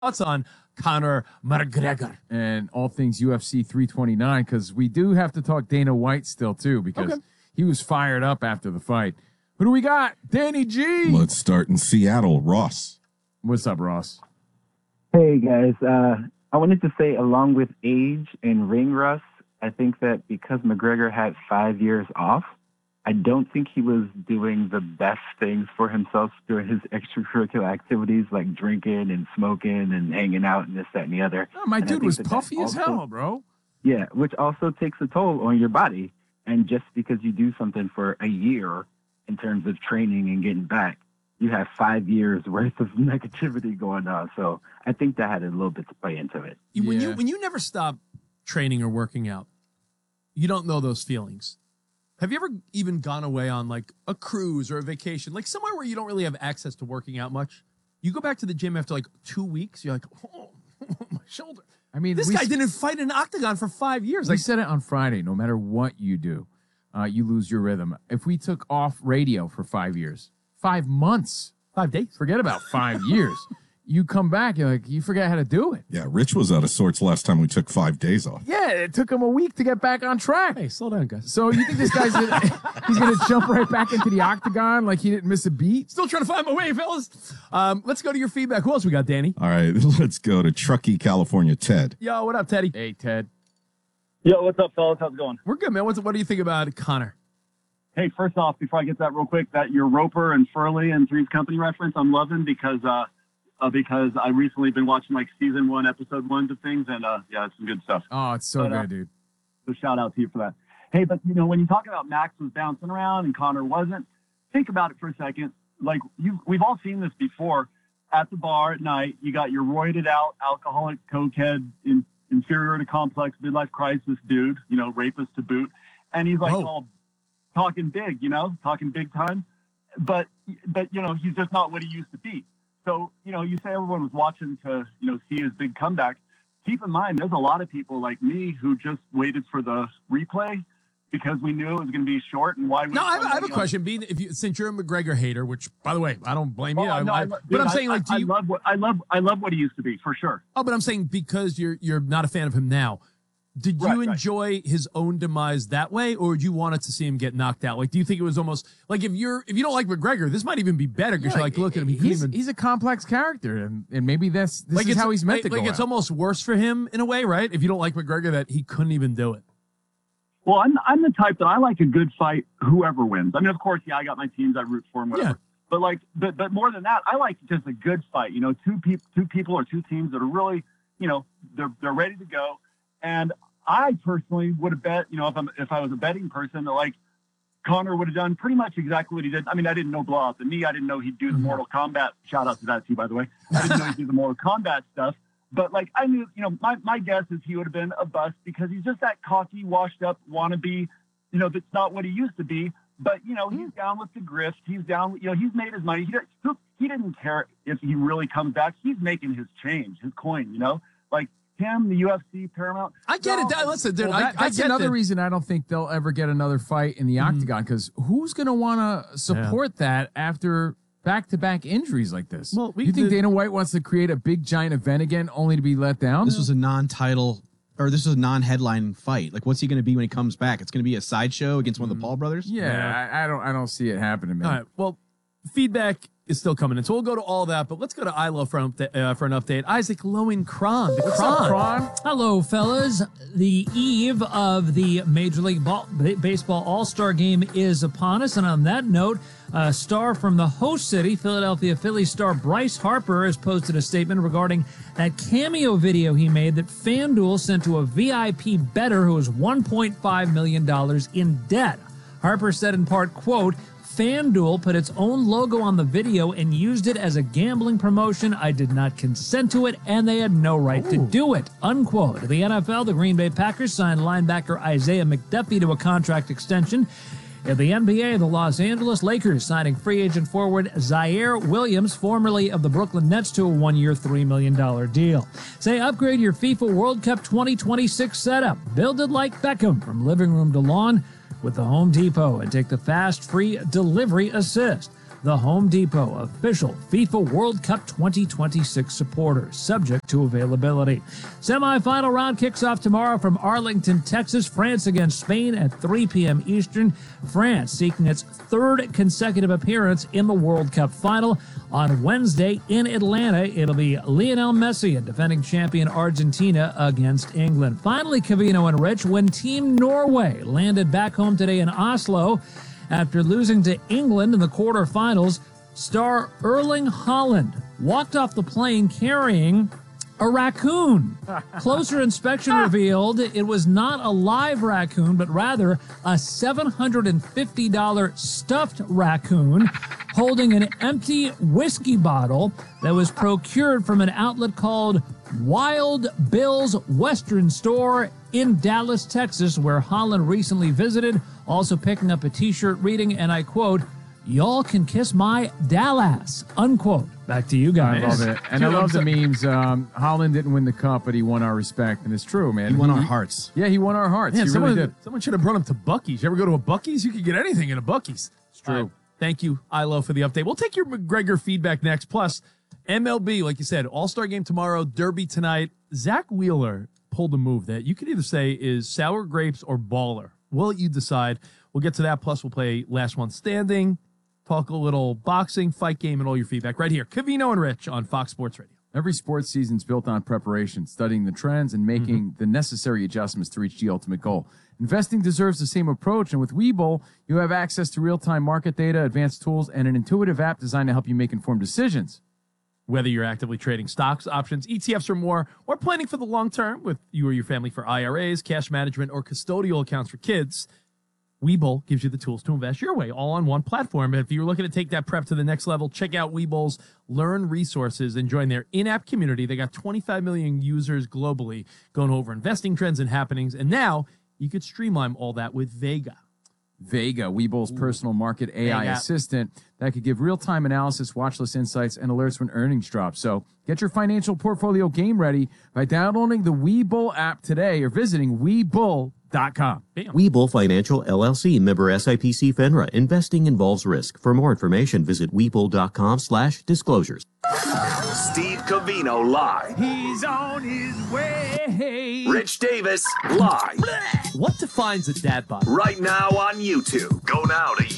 thoughts on Conor McGregor and all things UFC 329, because we do have to talk Dana White still, too, because he was fired up after the fight. Who do we got? Danny G. Let's start in Seattle. Ross. What's up, Ross? Hey, guys. I wanted to say, along with age and ring rust, I think that because McGregor had 5 years off, I don't think he was doing the best things for himself during his extracurricular activities like drinking and smoking and hanging out and this, that, and the other. Oh, my dude was puffy as hell, bro. Yeah, which also takes a toll on your body. And just because you do something for a year in terms of training and getting back, you have 5 years worth of negativity going on. So I think that had a little bit to play into it. When you never stop training or working out, you don't know those feelings. Have you ever even gone away on like a cruise or a vacation, like somewhere where you don't really have access to working out much? You go back to the gym after like 2 weeks, you're like, oh, my shoulder. I mean, this guy didn't fight in an octagon for 5 years. We said it on Friday. No matter what you do, you lose your rhythm. If we took off radio for 5 years, 5 months, 5 days, forget about 5 years. You come back, you're like, you forget how to do it. Yeah, Rich was out of sorts last time we took 5 days off. Yeah, it took him a week to get back on track. Hey, slow down, guys. So you think this guy's he's going to jump right back into the octagon like he didn't miss a beat? Still trying to find my way, fellas. Let's go to your feedback. Who else we got, Danny? All right, let's go to Truckee, California. Ted. Yo, what up, Teddy? Hey, Ted. Yo, what's up, fellas? How's it going? We're good, man. What do you think about Conor? Hey, first off, before I get that real quick, that your Roper and Furley and Three's Company reference, I'm loving because I recently been watching like season 1, episode 1 of things, and yeah, it's some good stuff. Oh, it's so good, dude. So shout out to you for that. Hey, but you know, when you talk about Max was bouncing around and Conor wasn't, think about it for a second. Like we've all seen this before. At the bar at night, you got your roided out, alcoholic, cokehead, inferior to complex, midlife crisis dude, you know, rapist to boot, and he's like all talking big, you know, talking big time, but you know, he's just not what he used to be. So, you know, you say everyone was watching to, you know, see his big comeback. Keep in mind, there's a lot of people like me who just waited for the replay because we knew it was going to be short. And why? No, I have a question. Being since you're a McGregor hater, which by the way, I don't blame you. I love what he used to be for sure. Oh, but I'm saying because you're not a fan of him now. Did you enjoy his own demise that way, or did you wanted to see him get knocked out? Like, do you think it was almost like if you don't like McGregor, this might even be better because you're like, look at him. He's a complex character, and maybe this like is how he's meant to go. Like, it's almost worse for him in a way, right? If you don't like McGregor, that he couldn't even do it. Well, I'm the type that I like a good fight, whoever wins. I mean, of course, I got my teams, I root for them, whatever. Yeah. But more than that, I like just a good fight. You know, two people or two teams that are really, you know, they're ready to go. And I personally would have bet, you know, if I was a betting person, that like Conor would have done pretty much exactly what he did. I mean, I didn't know blow out the knee. I didn't know he'd do the Mortal Kombat. Shout out to that too, by the way. I didn't know he'd do the Mortal Kombat stuff. But like I knew, you know, my guess is he would have been a bust because he's just that cocky, washed up wannabe. You know, that's not what he used to be. But you know, he's down with the grift. He's down. You know, he's made his money. He didn't care if he really comes back. He's making his change, his coin. You know, like. Him, the UFC, Paramount. I get it. Listen, dude, that's another reason I don't think they'll ever get another fight in the octagon, because who's going to want to support that after back-to-back injuries like this? Well, you think Dana White wants to create a big, giant event again only to be let down? This was a non-title, or this was a non-headline fight. Like, what's he going to be when he comes back? It's going to be a sideshow against one of the Paul brothers? Yeah. I don't see it happening, man. All right, well, feedback is still coming in, so we'll go to all that, but let's go to ILO for an update. Isaac Lowen-Cron. What's up, Cron? Hello, fellas. The eve of the Major League Baseball All-Star Game is upon us, and on that note, a star from the host city, Philadelphia Phillies star Bryce Harper, has posted a statement regarding that cameo video he made that FanDuel sent to a VIP bettor who was $1.5 million in debt. Harper said in part, quote, FanDuel put its own logo on the video and used it as a gambling promotion. I did not consent to it, and they had no right to do it, unquote. The NFL, the Green Bay Packers signed linebacker Isaiah McDuffie to a contract extension. In the NBA, the Los Angeles Lakers signing free agent forward Zaire Williams, formerly of the Brooklyn Nets, to a one-year, $3 million deal. Say, upgrade your FIFA World Cup 2026 setup. Build it like Beckham from living room to lawn with the Home Depot, and take the fast, free delivery assist. The Home Depot, official FIFA World Cup 2026 supporter, subject to availability. Semifinal round kicks off tomorrow from Arlington, Texas. France against Spain at 3 p.m. Eastern. France seeking its third consecutive appearance in the World Cup final. On Wednesday in Atlanta, it'll be Lionel Messi and defending champion Argentina against England. Finally, Covino and Rich, when Team Norway landed back home today in Oslo after losing to England in the quarterfinals, star Erling Haaland walked off the plane carrying a raccoon. Closer inspection revealed it was not a live raccoon, but rather a $750 stuffed raccoon holding an empty whiskey bottle that was procured from an outlet called Wild Bill's Western Store in Dallas, Texas, where Haaland recently visited, also picking up a t-shirt reading, and I quote, "Y'all can kiss my Dallas," unquote. Back to you guys. I love it. And I love the memes. Haaland didn't win the cup, but he won our respect. And it's true, man. He won our hearts. Yeah, he won our hearts. Man, he really did. Someone should have brought him to Buc-ee's. You ever go to a Buc-ee's? You could get anything in a Buc-ee's. It's true. Thank you, Ilo, for the update. We'll take your McGregor feedback next. Plus, MLB, like you said, All-Star game tomorrow, Derby tonight. Zach Wheeler pulled a move that you could either say is sour grapes or baller. We'll let you decide. We'll get to that. Plus, we'll play Last One Standing, talk a little boxing, fight game, and all your feedback right here. Covino and Rich on Fox Sports Radio. Every sports season's built on preparation, studying the trends, and making the necessary adjustments to reach the ultimate goal. Investing deserves the same approach, and with Webull, you have access to real-time market data, advanced tools, and an intuitive app designed to help you make informed decisions. Whether you're actively trading stocks, options, ETFs, or more, or planning for the long term with you or your family for IRAs, cash management, or custodial accounts for kids, Webull gives you the tools to invest your way, all on one platform. And if you're looking to take that prep to the next level, check out Webull's Learn resources and join their in-app community. They got 25 million users globally going over investing trends and happenings. And now you could streamline all that with Vega. Vega, Webull's personal market AI assistant that could give real-time analysis, watch list insights, and alerts when earnings drop. So get your financial portfolio game ready by downloading the Webull app today or visiting Webull.com. Webull Financial LLC, member SIPC FINRA. Investing involves risk. For more information, visit Webull.com/disclosures. Steve Covino live. He's on his way. Rich Davis live. What defines a dad bod? Right now on YouTube. Go now to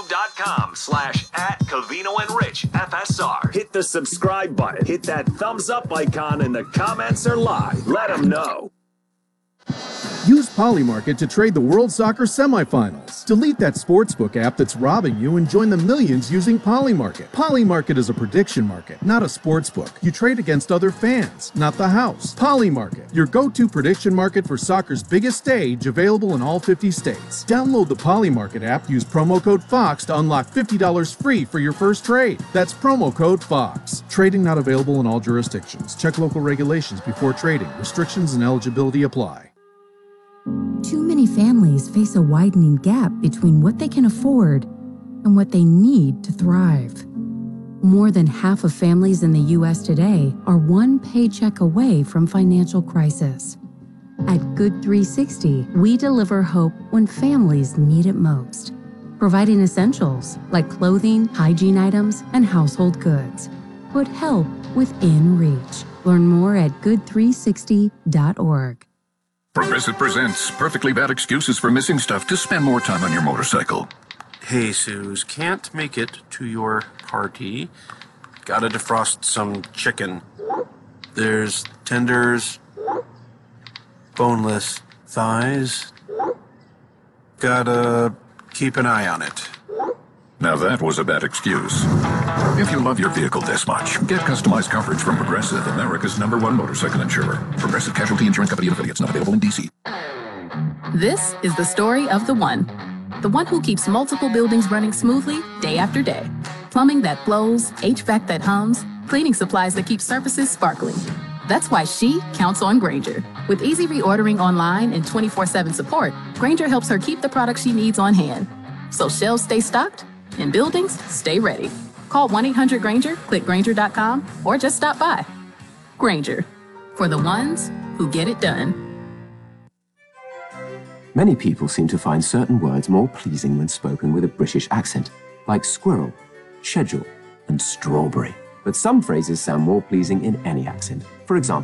youtube.com/@CovinoandRichFSR. Hit the subscribe button. Hit that thumbs up icon, and the comments are live. Let them know. Use Polymarket to trade the World Soccer semifinals. Delete that sportsbook app that's robbing you and join the millions using Polymarket. Polymarket is a prediction market, not a sportsbook. You trade against other fans, not the house. Polymarket, your go-to prediction market for soccer's biggest stage, available in all 50 states. Download the Polymarket app, use promo code FOX to unlock $50 free for your first trade. That's promo code FOX. Trading not available in all jurisdictions. Check local regulations before trading. Restrictions and eligibility apply. Too many families face a widening gap between what they can afford and what they need to thrive. More than half of families in the U.S. today are one paycheck away from financial crisis. At Good 360, we deliver hope when families need it most, providing essentials like clothing, hygiene items, and household goods. Put help within reach. Learn more at good360.org. Progressive presents Perfectly Bad Excuses for Missing Stuff to Spend More Time on Your Motorcycle. Hey, Suze, can't make it to your party. Gotta defrost some chicken. There's tenders, boneless thighs. Gotta keep an eye on it. Now that was a bad excuse. If you love your vehicle this much, get customized coverage from Progressive, America's #1 motorcycle insurer. Progressive Casualty Insurance Company and affiliates, not available in D.C. This is the story of the one who keeps multiple buildings running smoothly day after day. Plumbing that flows, HVAC that hums, cleaning supplies that keep surfaces sparkling. That's why she counts on Grainger. With easy reordering online and 24/7 support, Grainger helps her keep the products she needs on hand. So shelves stay stocked and buildings stay ready. Call 1-800-GRAINGER, click Grainger.com, or just stop by. Grainger, for the ones who get it done. Many people seem to find certain words more pleasing when spoken with a British accent, like squirrel, schedule, and strawberry. But some phrases sound more pleasing in any accent. For example,